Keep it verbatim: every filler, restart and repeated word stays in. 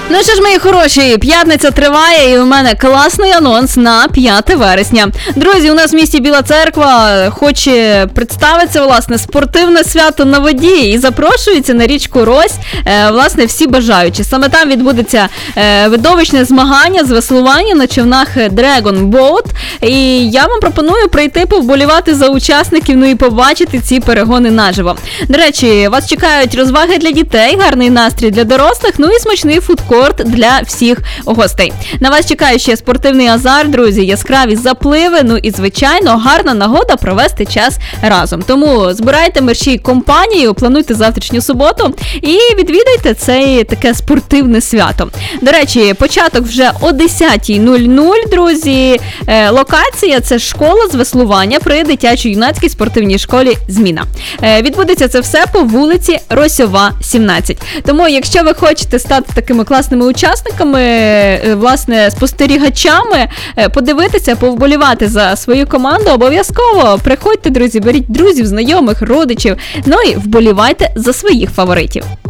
Ну що ж, мої хороші, п'ятниця триває і у мене класний анонс на п'яте вересня. Друзі, у нас в місті Біла Церква хоче представитися, власне, спортивне свято на воді і запрошується на річку Рось, е, власне, всі бажаючі. Саме там відбудеться е, видовищне змагання з веслування на човнах Dragon Boat. І я вам пропоную прийти повболівати за учасників, ну і побачити ці перегони наживо. До речі, вас чекають розваги для дітей, гарний настрій для дорослих, ну і смачний фудкорт для всіх гостей. На вас чекає ще спортивний азарт, друзі, яскраві запливи, ну і, звичайно, гарна нагода провести час разом. Тому збирайте мерщій компанію, плануйте завтрашню суботу і відвідайте це таке спортивне свято. До речі, початок вже о десятій нуль нуль, друзі. Е, локація – це школа з веслування при дитячо-юнацькій спортивній школі «Зміна». Е, відбудеться це все по вулиці Росьова, сімнадцять. Тому, якщо ви хочете стати такими класними учасниками, е, власне, спостерігачами, е, подивитися, повболівати за свою команду, обов'язково приходьте, друзі, беріть друзів, знайомих, родичів, ну і вболівайте за своїх фаворитів.